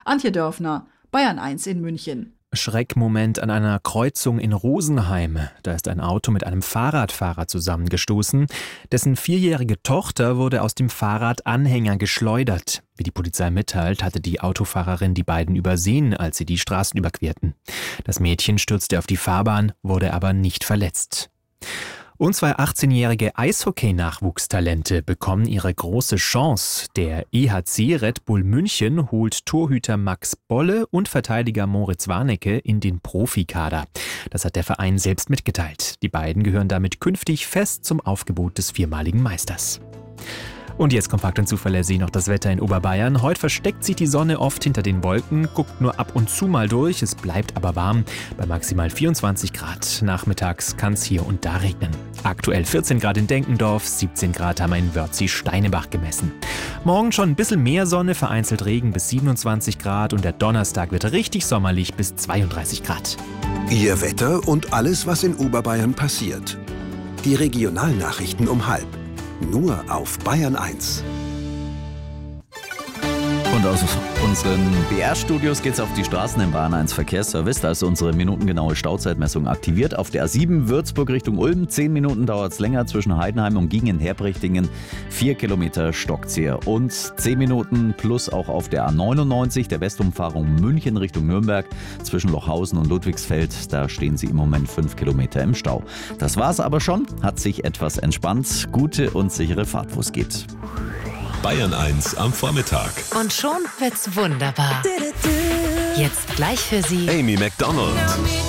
Antje Dörfner, Bayern 1 in München. Schreckmoment an einer Kreuzung in Rosenheim. Da ist ein Auto mit einem Fahrradfahrer zusammengestoßen. Dessen 4-jährige Tochter wurde aus dem Fahrradanhänger geschleudert. Wie die Polizei mitteilt, hatte die Autofahrerin die beiden übersehen, als sie die Straßen überquerten. Das Mädchen stürzte auf die Fahrbahn, wurde aber nicht verletzt. Und 2 18-jährige Eishockey-Nachwuchstalente bekommen ihre große Chance. Der EHC Red Bull München holt Torhüter Max Bolle und Verteidiger Moritz Warnecke in den Profikader. Das hat der Verein selbst mitgeteilt. Die beiden gehören damit künftig fest zum Aufgebot des viermaligen Meisters. Und jetzt kompakt und zuverlässig noch das Wetter in Oberbayern. Heute versteckt sich die Sonne oft hinter den Wolken, guckt nur ab und zu mal durch. Es bleibt aber warm bei maximal 24 Grad. Nachmittags kann es hier und da regnen. Aktuell 14 Grad in Denkendorf, 17 Grad haben wir in Wörthsee-Steinebach gemessen. Morgen schon ein bisschen mehr Sonne, vereinzelt Regen bis 27 Grad und der Donnerstag wird richtig sommerlich bis 32 Grad. Ihr Wetter und alles, was in Oberbayern passiert. Die Regionalnachrichten um 12:30. Nur auf Bayern 1. Und aus unseren BR-Studios geht's auf die Straßen im Bayern 1 Verkehrsservice. Da ist unsere minutengenaue Stauzeitmessung aktiviert. Auf der A7 Würzburg Richtung Ulm 10 Minuten dauert es länger zwischen Heidenheim und Giengen-Herbrichtingen. 4 Kilometer Stockzieher und 10 Minuten plus auch auf der A99 der Westumfahrung München Richtung Nürnberg zwischen Lochhausen und Ludwigsfeld. Da stehen sie im Moment 5 Kilometer im Stau. Das war's aber schon. Hat sich etwas entspannt. Gute und sichere Fahrt, wo es geht. Bayern 1 am Vormittag. Und schon wird's wunderbar. Jetzt gleich für Sie Amy Macdonald.